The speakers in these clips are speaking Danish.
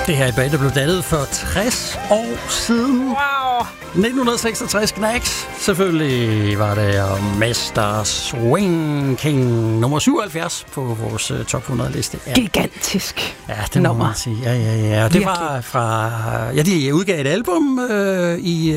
Det her er et band, der blev dannet for 60 år siden. Wow! 1966 Knacks. Selvfølgelig var det Mr. Swing King nummer 77 på vores top 100-liste. Ja. Gigantisk. Ja, det må man sige. Ja. Det var fra... Ja, de udgav et album i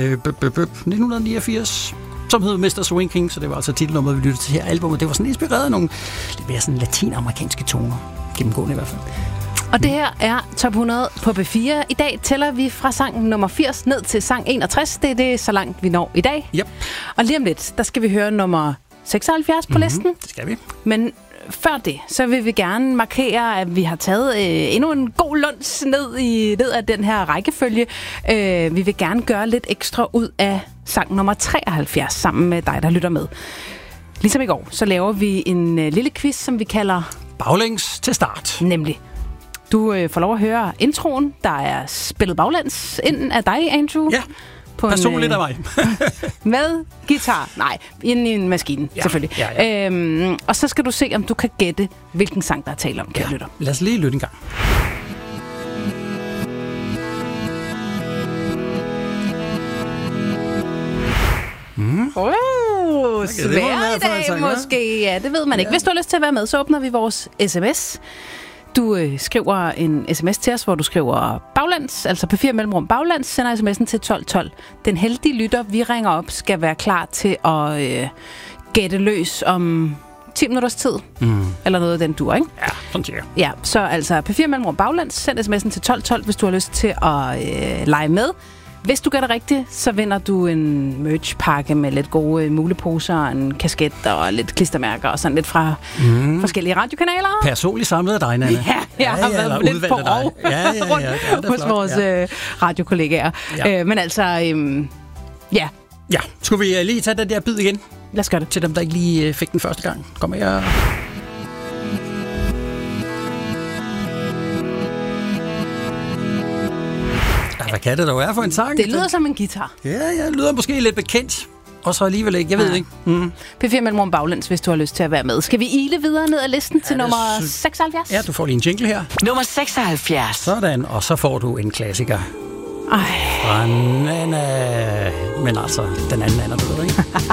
1989, som hed Mr. Swing King, så det var altså titelnummeret, vi lyttede til her albumet. Det var sådan inspireret af nogle lidt mere sådan latinamerikanske toner. Gennemgående i hvert fald. Og det her er Top 100 på B4. I dag tæller vi fra sang nummer 80 ned til sang 61. Det er så langt, vi når i dag. Yep. Og lige om lidt, der skal vi høre nummer 76 på listen. Det skal vi. Men før det, så vil vi gerne markere, at vi har taget endnu en god luns ned af den her rækkefølge. Vi vil gerne gøre lidt ekstra ud af sang nummer 73 sammen med dig, der lytter med. Ligesom i går, så laver vi en lille quiz, som vi kalder Baglæns til start. Nemlig. Du får lov at høre introen, der er spillet baglæns ind af dig, Andrew. Ja, på personligt af mig. Med guitar. Nej, inde i en maskine, selvfølgelig. Ja. Og så skal du se, om du kan gætte, hvilken sang, der er tale om, kære lytter. Lad os lige lytte en gang. Svær i dag måske. Ja, det ved man ikke. Hvis du har lyst til at være med, så åbner vi vores sms. Du skriver en sms til os, hvor du skriver baglands, altså P4 mellemrum baglands, sender sms'en til 1212. Den heldige lytter, vi ringer op, skal være klar til at gætte løs om 10 minutters tid. Eller noget af den dur, ikke? Ja, sådan cirka. Ja, så altså P4 mellemrum baglands, send sms'en til 1212, hvis du har lyst til at lege med. Hvis du gør det rigtigt, så vinder du en merch-pakke med lidt gode muleposer, en kasket og lidt klistermærker og sådan lidt fra forskellige radiokanaler. Personligt samlet af dig, Nanne. Ja, jeg har været lidt på rundt hos vores radiokollegaer. Ja. Men altså, ja. Ja, skulle vi lige tage den der bid igen? Lad os gøre det. Til dem, der ikke lige fik den første gang. Kom her. Hvad kan det dog være for en sang? Det lyder som en guitar. Ja, det lyder måske lidt bekendt. Og så alligevel ikke, jeg ved ikke. P4 mellemrum baglæns, hvis du har lyst til at være med. Skal vi ile videre ned ad listen til nummer 76? Ja, du får lige en jingle her. Nummer 76. Sådan, og så får du en klassiker. Fra Nana. Men altså, den anden Nana, du ved ikke.